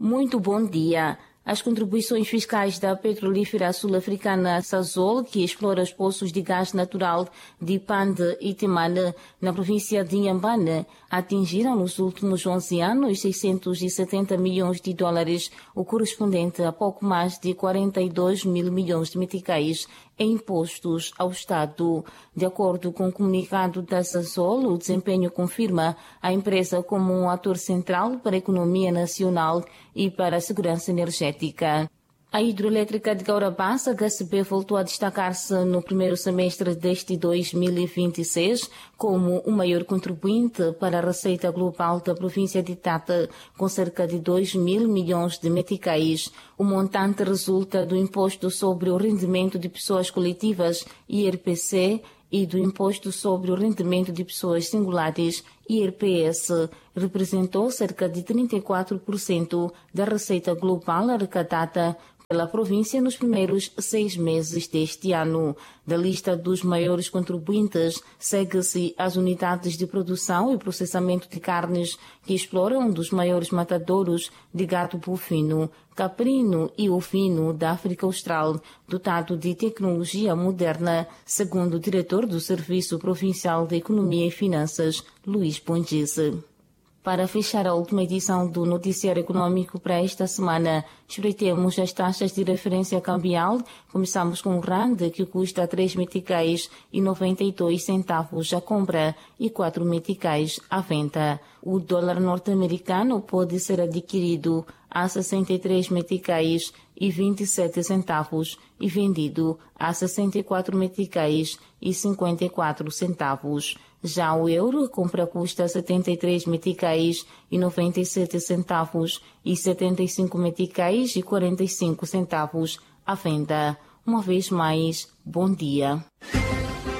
Muito bom dia. As contribuições fiscais da petrolífera sul-africana Sasol, que explora os poços de gás natural de Pande e Temane, na província de Inhambane, atingiram nos últimos 11 anos 670 milhões de dólares, o correspondente a pouco mais de 42 mil milhões de meticais em impostos ao Estado. De acordo com o comunicado da Sasol, o desempenho confirma a empresa como um ator central para a economia nacional e para a segurança energética. A hidroelétrica de Gaurabassa, HCB, voltou a destacar-se no primeiro semestre deste 2026 como o maior contribuinte para a receita global da província de Tata, com cerca de 2 mil milhões de meticais. O montante resulta do Imposto sobre o Rendimento de Pessoas Coletivas, IRPC, e do Imposto sobre o Rendimento de Pessoas Singulares, IRPS, representou cerca de 34% da receita global arrecadada pela província nos primeiros 6 meses deste ano. Da lista dos maiores contribuintes, segue-se as unidades de produção e processamento de carnes, que exploram um dos maiores matadouros de gado bovino, caprino e ovino da África Austral, dotado de tecnologia moderna, segundo o diretor do Serviço Provincial de Economia e Finanças, Luís Bongese. Para fechar a última edição do Noticiário Econômico para esta semana, espreitemos as taxas de referência cambial. Começamos com o RAND, que custa 3 meticais e 92 centavos a compra e 4 meticais à venda. O dólar norte-americano pode ser adquirido a 63 meticais e 27 centavos e vendido a 64 meticais e 54 centavos. Já o euro, a compra custa 73 meticais e 97 centavos e 75 meticais e 45 centavos à venda. Uma vez mais, bom dia.